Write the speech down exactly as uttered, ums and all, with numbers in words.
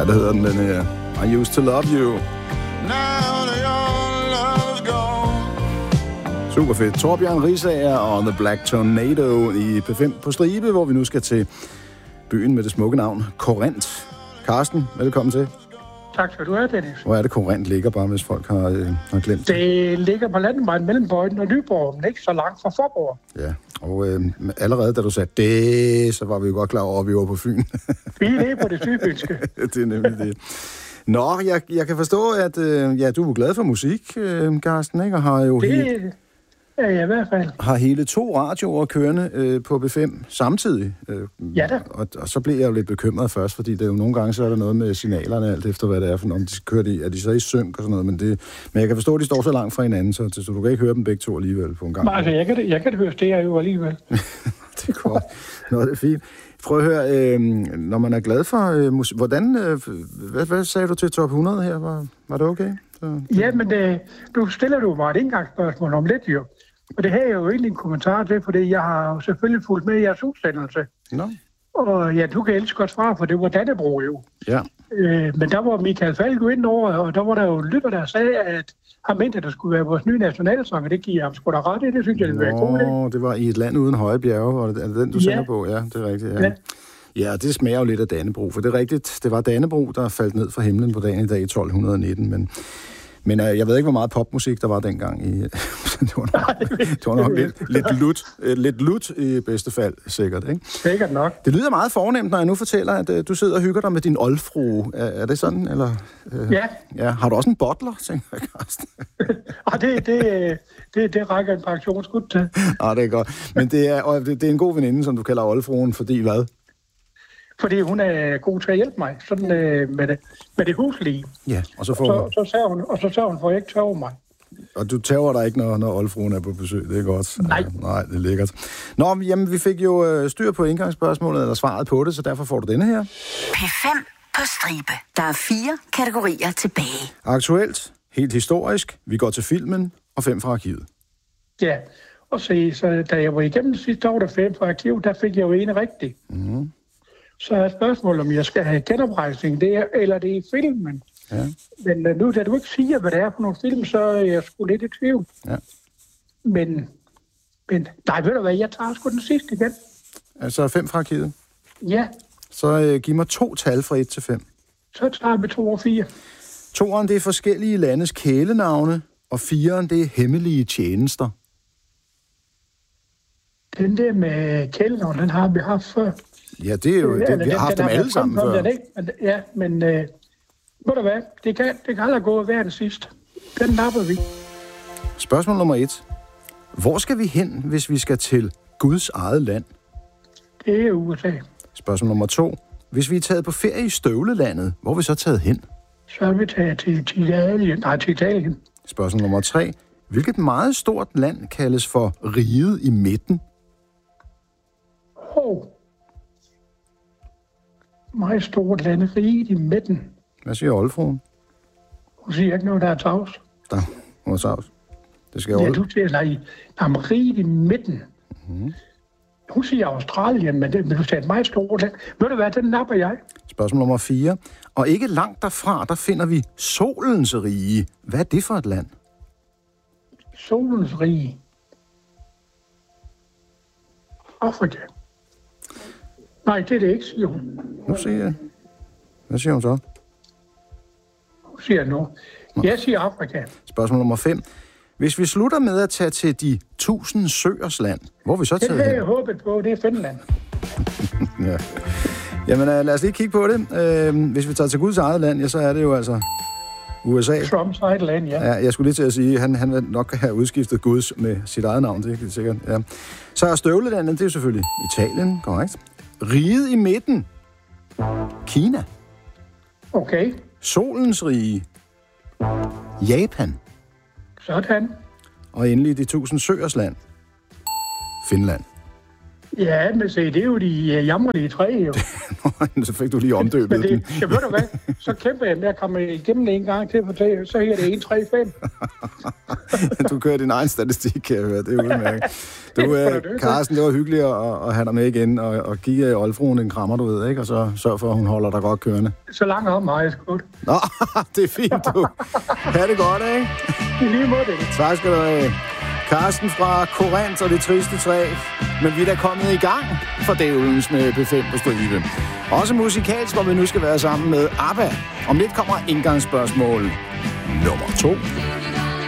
Ja, det hedder den, den her. I used to love you. Now that your love is gone. Super fedt. Torbjørn Risager og The Black Tornado i P fem på stribe, hvor vi nu skal til byen med det smukke navn Korinth. Carsten, velkommen til. Tak skal du have, Dennis. Hvor er det, Korinth ligger, bare hvis folk har, øh, har glemt det? Det ligger på landevejen mellem Bøjden og Nyborg, men ikke så langt fra Forborg. Ja, og øh, allerede da du sagde det, så var vi jo godt klar over, at vi var på Fyn. Vi er lige på det sydfynske. Det er nemlig det. Nå, jeg, jeg kan forstå, at øh, ja, du er glad for musik, øh, Carsten, ikke? Og har jo det helt, er jeg i hvert fald. har hele to radioer kørende øh, på B fem samtidig. Øh, ja da. Og, og så blev jeg jo lidt bekymret først, fordi det er jo nogle gange, så er der noget med signalerne, alt efter hvad det er, for om de kører de, er de så i synk og sådan noget, men, det, men jeg kan forstå, at de står så langt fra hinanden, så, så du kan ikke høre dem begge to alligevel på en gang. Nej, altså, jeg kan det, jeg kan det høre, det er jo alligevel. Det er godt. Nå, det er fint. Prøv at høre, øh, når man er glad for øh, musik, hvordan, øh, hvad, hvad sagde du til top hundrede her? Var, var det okay? Så, ja, men øh, du stiller du mig et indgangsspørgsmål om lidt, jo. Og det her er jo egentlig en kommentar til, fordi jeg har jo selvfølgelig fulgt med i jeres udsendelse. Nå. Og ja, du kan elske godt svare, for det var Dannebro jo. Ja. Øh, men der var Michael Falk jo ind over, og der var der jo lytter, der sagde, at han mente, at der skulle være vores nye nationalsang, og det giver ham sgu da ret i. Det synes jeg, det ville være god idé. Det var i et land uden høje bjerge, og er det den, du ja. sender på? Ja, det er rigtigt. Ja. Ja. Ja, det smager jo lidt af Dannebro, for det er rigtigt. Det var Dannebro, der faldt ned fra himlen på dagen i dag i tolv nitten, men... Men øh, jeg ved ikke, hvor meget popmusik der var dengang. I, det var nok, det var nok lidt, lidt, lut, lidt lut i bedste fald, sikkert. Ikke? Sikkert nok. Det lyder meget fornemt, når jeg nu fortæller, at øh, du sidder og hygger dig med din oldfrue. Er, er det sådan? Eller, øh, ja. ja. Har du også en bottler, tænker jeg, Carsten? ah, det, det, det, det rækker en pensionsskud til. Ah, det er godt. Men det er, og det, det er en god veninde, som du kalder oldfruen, fordi hvad? Fordi hun er god til at hjælpe mig, sådan øh, med, det, med det huslige. Ja, og så får og så, så sagde hun, og så sagde hun, for jeg ikke tørre mig. Og du tæver dig ikke, når, når oldfruen er på besøg, det er godt. Nej. Uh, nej, det er lækkert. Nå, jamen, vi fik jo øh, styr på indgangsspørgsmålet, eller svaret på det, så derfor får du denne her. P fem på stribe. Der er fire kategorier tilbage. Aktuelt, helt historisk, vi går til filmen, og fem fra arkivet. Ja, og se, så da jeg var igennem sidste år, der fem fra arkivet, der fik jeg jo en rigtig. Mm. Så er spørgsmålet, om jeg skal have genoprejsning, det er, eller det er i filmen. Ja. Men uh, nu, da du ikke siger, hvad det er for nogle film, så er jeg sgu lidt i tvivl. Ja. Men, men, nej, ved du hvad, jeg tager sgu den sidste igen. Altså fem fra arkivet? Ja. Så øh, giv mig to tal fra et til fem. Så tager vi to og fire. Toeren, det er forskellige landes kælenavne, og fireren, det er hemmelige tjenester. Den der med kælenavn, den har vi haft før. Ja, det er jo, det, vi har haft dem alle sammen før. Den, ikke? Ja, men øh, ved du hvad, det kan, det kan aldrig gå hver den sidste. Den napper vi. Spørgsmål nummer et. Hvor skal vi hen, hvis vi skal til Guds eget land? Det er U S A. Spørgsmål nummer to. Hvis vi er taget på ferie i støvlelandet, hvor er vi så taget hen? Så er vi taget til, til Italien. Nej, til Italien. Spørgsmål nummer tre. Hvilket meget stort land kaldes for riget i midten? Åh. Oh. Meget stort land, riget i midten. Hvad siger oldfruen? Hun siger ikke noget, der er tavs. Der, hun er tavs. Det skal ja, olde. du siger, nej, der er riget i midten. Mm-hmm. Hun siger Australien, men det vil du sige et meget stort land. Ved du hvad, den napper jeg. Spørgsmål nummer fire. Og ikke langt derfra, der finder vi solens rige. Hvad er det for et land? Solens rige. Afrika. Nej, det er det ikke, siger hun. Nu siger jeg. Hvad siger hun så? Hun siger nu. Jeg siger Afrika. Spørgsmål nummer fem. Hvis vi slutter med at tage til de tusind søers land, hvor er vi så taget hen? Det har jeg håbet på, det er Finland. Ja. Jamen lad os lige kigge på det. Øh, hvis vi tager til Guds eget land, ja, så er det jo altså U S A. Trumps eget land, ja. Ja, jeg skulle lige til at sige, at han, han vil nok have udskiftet Guds med sit eget navn, det er sikkert. Ja. Så er støvlelandet, det er jo selvfølgelig Italien, korrekt. Riget i midten, Kina. Okay. Solens rige, Japan. Sådan. Og endelig de tusind søers land, Finland. Ja, men se, det er jo de uh, jammerlige træ, jo. Så fik du lige omdøbet Men det, den. jeg ved du hvad, så kæmper jeg med at komme igennem en gang til, for det, så her det en, tre, fem. Du kører din egen statistik, kan jeg høre. Det er udmærket. Du, uh, Carsten, det var hyggeligt at, at have dig med igen, og, og give Oldfruen en krammer, du ved, ikke? Og så sørg for, at hun holder dig godt kørende. Så langt om mig, jeg skudt. Nå, det er fint, du. Ha' det godt, ikke? I lige måde det. Tak skal du have. Carsten fra Korinth og det triste træ. Men vi er da kommet i gang for dævelens med P fem på stribe. Også musikalsk, hvor vi nu skal være sammen med ABBA. Om lidt kommer indgangsspørgsmål nummer to.